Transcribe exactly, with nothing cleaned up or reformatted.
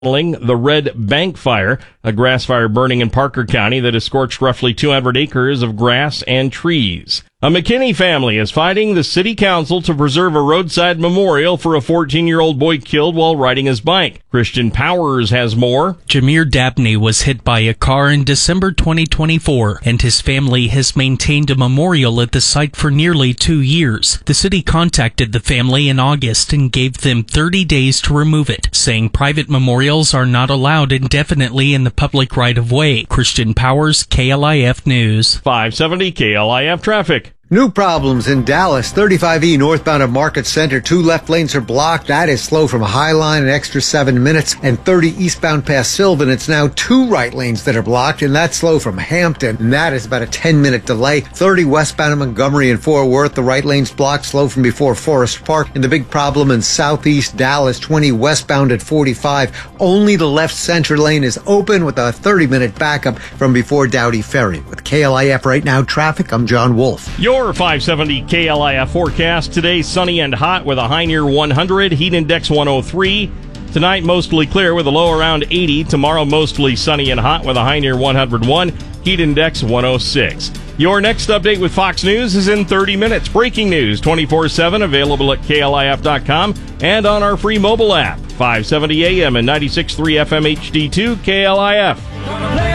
The Red Bank Fire, a grass fire burning in Parker County that has scorched roughly two hundred acres of grass and trees. A McKinney family is fighting the city council to preserve a roadside memorial for a fourteen-year-old boy killed while riding his bike. Christian Powers has more. Jameer Dabney was hit by a car in December twenty twenty-four, and his family has maintained a memorial at the site for nearly two years. The city contacted the family in August and gave them thirty days to remove it, saying private memorials are not allowed indefinitely in the public right-of-way. Christian Powers, K L I F News. five seventy K L I F traffic. New problems in Dallas. thirty-five E northbound of Market Center. Two left lanes are blocked. That is slow from Highline, an extra seven minutes. And thirty eastbound past Sylvan. It's now two right lanes that are blocked, and that's slow from Hampton. And that is about a ten minute delay. thirty westbound of Montgomery and Fort Worth. The right lane's blocked, slow from before Forest Park. And the big problem in southeast Dallas, twenty westbound at forty-five. Only the left center lane is open with a thirty minute backup from before Dowdy Ferry. With K L I F Right Now Traffic, I'm John Wolf. Your five seventy K L I F forecast. Today, sunny and hot with a high near one hundred, heat index one oh three. Tonight, mostly clear with a low around eighty. Tomorrow, mostly sunny and hot with a high near one hundred one, heat index one oh six. Your next update with Fox News is in thirty minutes. Breaking news twenty-four seven, available at K L I F dot com and on our free mobile app. five seventy A M and ninety-six point three F M H D two K L I F.